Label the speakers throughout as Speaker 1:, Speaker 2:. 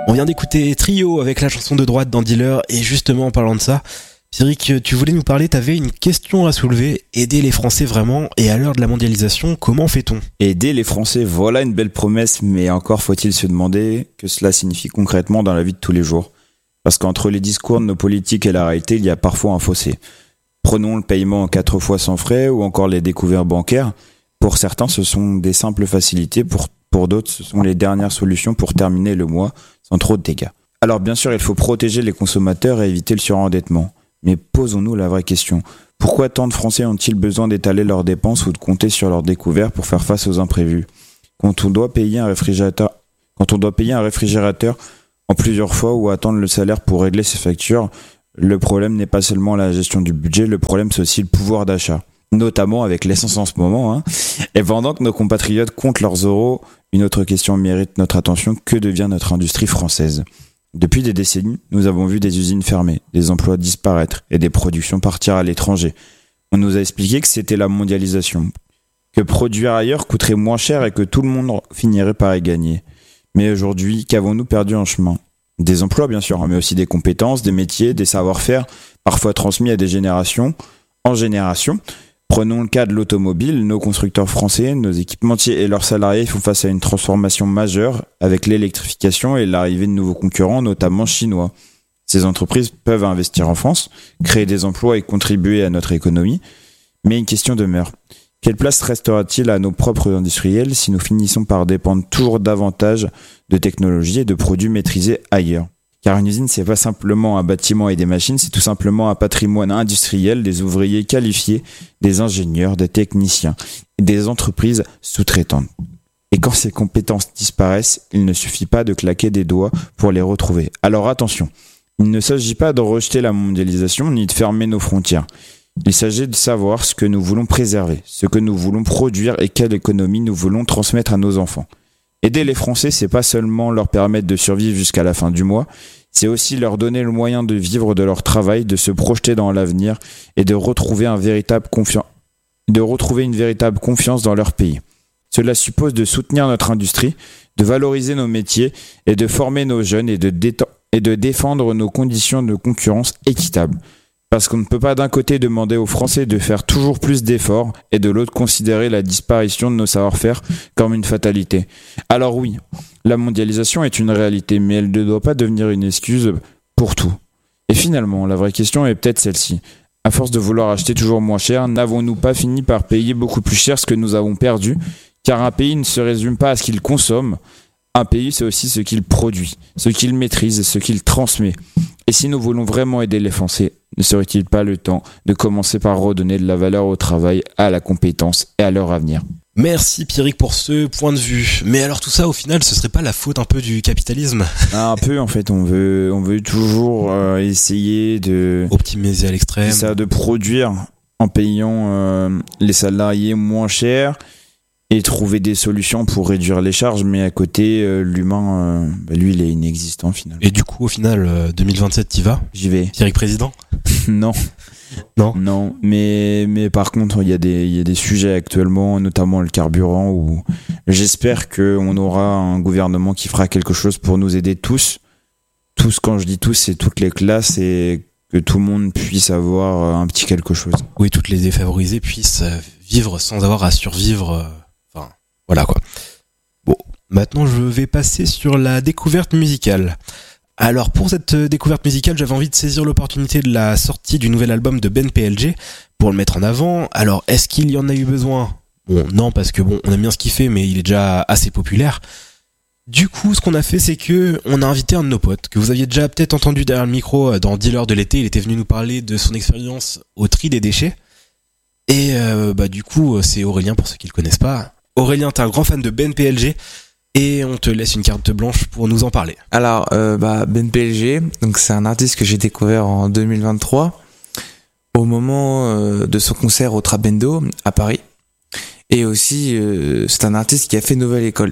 Speaker 1: On vient d'écouter Trio avec la chanson de droite dans Dealer, et justement en parlant de ça, Pierrick, tu voulais nous parler, t'avais une question à soulever, aider les Français vraiment, et à l'heure de la mondialisation, comment fait-on ?
Speaker 2: Aider les Français, voilà une belle promesse, mais encore faut-il se demander que cela signifie concrètement dans la vie de tous les jours. Parce qu'entre les discours de nos politiques et la réalité, il y a parfois un fossé. Prenons le paiement 4 fois sans frais ou encore les découvertes bancaires. Pour certains, ce sont des simples facilités, pour d'autres, ce sont les dernières solutions pour terminer le mois sans trop de dégâts. Alors bien sûr, il faut protéger les consommateurs et éviter le surendettement. Mais posons-nous la vraie question. Pourquoi tant de Français ont-ils besoin d'étaler leurs dépenses ou de compter sur leurs découvertes pour faire face aux imprévus ? Quand on doit payer un réfrigérateur en plusieurs fois ou attendre le salaire pour régler ses factures, le problème n'est pas seulement la gestion du budget, le problème c'est aussi le pouvoir d'achat. Notamment avec l'essence en ce moment. Et pendant que nos compatriotes comptent leurs euros, une autre question mérite notre attention. Que devient notre industrie française ? Depuis des décennies, nous avons vu des usines fermer, des emplois disparaître et des productions partir à l'étranger. On nous a expliqué que c'était la mondialisation, que produire ailleurs coûterait moins cher et que tout le monde finirait par y gagner. Mais aujourd'hui, qu'avons-nous perdu en chemin ? Des emplois bien sûr, mais aussi des compétences, des métiers, des savoir-faire, parfois transmis à des générations en génération. Prenons le cas de l'automobile, nos constructeurs français, nos équipementiers et leurs salariés font face à une transformation majeure avec l'électrification et l'arrivée de nouveaux concurrents, notamment chinois. Ces entreprises peuvent investir en France, créer des emplois et contribuer à notre économie, mais une question demeure. Quelle place restera-t-il à nos propres industriels si nous finissons par dépendre toujours davantage de technologies et de produits maîtrisés ailleurs ? Car une usine, c'est pas simplement un bâtiment et des machines, c'est tout simplement un patrimoine industriel, des ouvriers qualifiés, des ingénieurs, des techniciens, et des entreprises sous-traitantes. Et quand ces compétences disparaissent, il ne suffit pas de claquer des doigts pour les retrouver. Alors attention, il ne s'agit pas de rejeter la mondialisation ni de fermer nos frontières. Il s'agit de savoir ce que nous voulons préserver, ce que nous voulons produire et quelle économie nous voulons transmettre à nos enfants. Aider les Français, c'est pas seulement leur permettre de survivre jusqu'à la fin du mois, c'est aussi leur donner le moyen de vivre de leur travail, de se projeter dans l'avenir et de retrouver une véritable confiance dans leur pays. Cela suppose de soutenir notre industrie, de valoriser nos métiers et de former nos jeunes et de défendre nos conditions de concurrence équitables. Parce qu'on ne peut pas d'un côté demander aux Français de faire toujours plus d'efforts et de l'autre considérer la disparition de nos savoir-faire comme une fatalité. Alors oui, la mondialisation est une réalité, mais elle ne doit pas devenir une excuse pour tout. Et finalement, la vraie question est peut-être celle-ci. À force de vouloir acheter toujours moins cher, n'avons-nous pas fini par payer beaucoup plus cher ce que nous avons perdu ? Car un pays ne se résume pas à ce qu'il consomme. Un pays, c'est aussi ce qu'il produit, ce qu'il maîtrise, ce qu'il transmet. Et si nous voulons vraiment aider les Français, ne serait-il pas le temps de commencer par redonner de la valeur au travail, à la compétence et à leur avenir ?
Speaker 1: Merci Pierrick pour ce point de vue. Mais alors tout ça, au final, ce serait pas la faute un peu du capitalisme ?
Speaker 2: Un peu en fait, on veut toujours essayer de
Speaker 1: optimiser à l'extrême.
Speaker 2: Ça, de produire en payant les salariés moins cher et trouver des solutions pour réduire les charges, mais à côté, l'humain, lui, il est inexistant finalement.
Speaker 1: Et du coup, au final, 2027, t'y vas ?
Speaker 2: J'y vais.
Speaker 1: Pierrick président ?
Speaker 2: Non. Non, mais par contre, il y a des sujets actuellement, notamment le carburant, où j'espère qu'on aura un gouvernement qui fera quelque chose pour nous aider tous. Tous, quand je dis tous, c'est toutes les classes et que tout le monde puisse avoir un petit quelque chose.
Speaker 1: Oui, toutes les défavorisées puissent vivre sans avoir à survivre. Voilà quoi. Bon, maintenant je vais passer sur la découverte musicale. Alors pour cette découverte musicale, j'avais envie de saisir l'opportunité de la sortie du nouvel album de Ben PLG pour le mettre en avant. Alors est-ce qu'il y en a eu besoin ? Bon, non, parce que on aime bien ce qu'il fait, mais il est déjà assez populaire. Du coup, ce qu'on a fait, c'est que on a invité un de nos potes, que vous aviez déjà peut-être entendu derrière le micro dans Dealer de l'été. Il était venu nous parler de son expérience au tri des déchets. Et du coup, c'est Aurélien pour ceux qui le connaissent pas. Aurélien, t'es un grand fan de Ben PLG et on te laisse une carte blanche pour nous en parler.
Speaker 3: Alors, Ben PLG, donc c'est un artiste que j'ai découvert en 2023 au moment de son concert au Trabendo à Paris. Et aussi, c'est un artiste qui a fait Nouvelle École,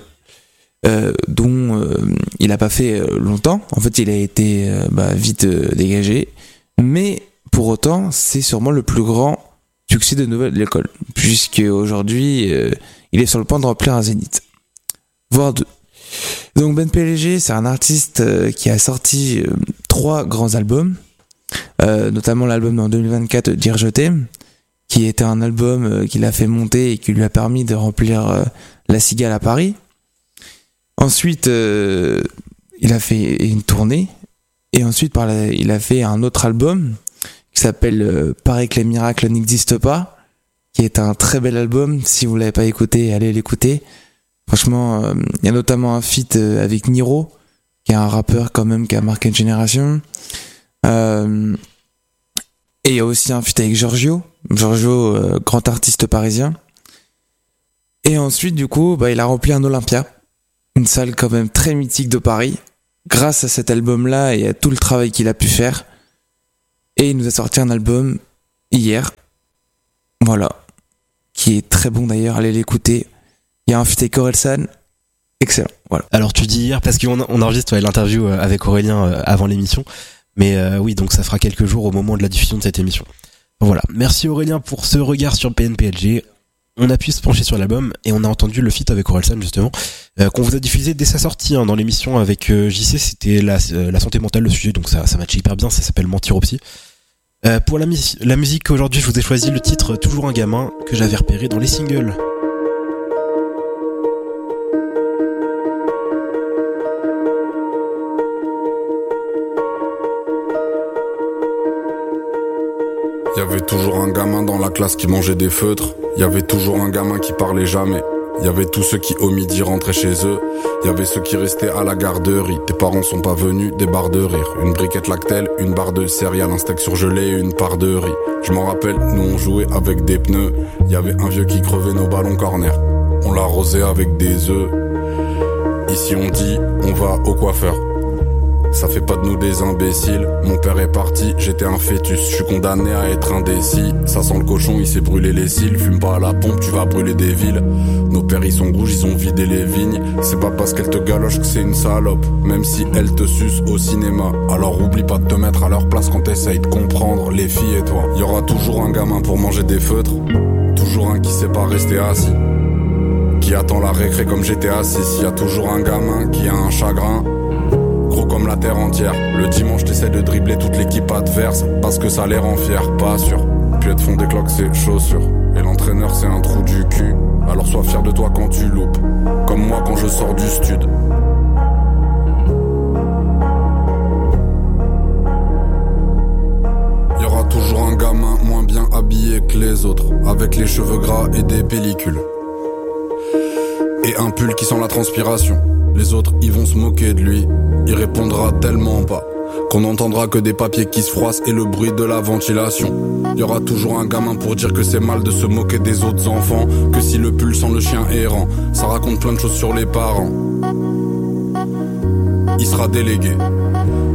Speaker 3: dont il a pas fait longtemps. En fait, il a été vite dégagé, mais pour autant, c'est sûrement le plus grand succès de Nouvelle École, puisque aujourd'hui il est sur le point de remplir un zénith, voire deux. Donc Ben PLG, c'est un artiste qui a sorti 3 grands albums, notamment l'album en 2024 Dire je t'aime, qui était un album qui l'a fait monter et qui lui a permis de remplir la Cigale à Paris. Ensuite, il a fait une tournée, et ensuite il a fait un autre album qui s'appelle Paraît que les miracles n'existent pas, qui est un très bel album. Si vous l'avez pas écouté, allez l'écouter. Franchement, il y a notamment un feat avec Niro, qui est un rappeur quand même qui a marqué une génération. Et il y a aussi un feat avec Giorgio, grand artiste parisien. Et ensuite, du coup, il a rempli un Olympia, une salle quand même très mythique de Paris, grâce à cet album-là et à tout le travail qu'il a pu faire. Et il nous a sorti un album hier, voilà, qui est très bon d'ailleurs, allez l'écouter. Il y a un feat avec Orelsan, excellent, voilà.
Speaker 1: Alors tu dis hier parce qu'on enregistre l'interview avec Aurélien avant l'émission, mais oui, donc ça fera quelques jours au moment de la diffusion de cette émission. Voilà, merci Aurélien pour ce regard sur PNPLG. On a pu se pencher sur l'album et on a entendu le feat avec Orelsan justement, qu'on vous a diffusé dès sa sortie dans l'émission avec JC. C'était la santé mentale le sujet, donc ça matche hyper bien. Ça s'appelle Mentir au psy. Pour la musique aujourd'hui, je vous ai choisi le titre Toujours un gamin que j'avais repéré dans les singles.
Speaker 4: Y'avait toujours un gamin dans la classe qui mangeait des feutres. Y'avait toujours un gamin qui parlait jamais. Y'avait tous ceux qui au midi rentraient chez eux. Y'avait ceux qui restaient à la garderie. Tes parents sont pas venus, des barres de rire. Une briquette Lactel, une barre de céréales, un steak surgelé et une part de riz. Je m'en rappelle, nous on jouait avec des pneus. Y'avait un vieux qui crevait nos ballons corner. On l'arrosait avec des œufs. Ici on dit, on va au coiffeur. Ça fait pas de nous des imbéciles. Mon père est parti, j'étais un fœtus. Je suis condamné à être indécis. Ça sent le cochon, il s'est brûlé les cils. Fume pas à la pompe, tu vas brûler des villes. Nos pères ils sont rouges, ils ont vidé les vignes. C'est pas parce qu'elle te galoche que c'est une salope. Même si elle te suce au cinéma. Alors oublie pas de te mettre à leur place quand t'essayes de comprendre les filles et toi. Y'aura toujours un gamin pour manger des feutres. Toujours un qui sait pas rester assis, qui attend la récré comme j'étais assis. Y'a toujours un gamin qui a un chagrin gros comme la terre entière. Le dimanche t'essaies de dribbler toute l'équipe adverse parce que ça les rend fiers, pas sûr. Puis elles te font des cloques ses chaussures. Et l'entraîneur c'est un trou du cul. Alors sois fier de toi quand tu loupes, comme moi quand je sors du stud. Y'aura toujours un gamin moins bien habillé que les autres, avec les cheveux gras et des pellicules. Et un pull qui sent la transpiration. Les autres, ils vont se moquer de lui. Il répondra tellement pas qu'on n'entendra que des papiers qui se froissent et le bruit de la ventilation. Il y aura toujours un gamin pour dire que c'est mal de se moquer des autres enfants, que si le pull sent le chien errant, ça raconte plein de choses sur les parents. Il sera délégué.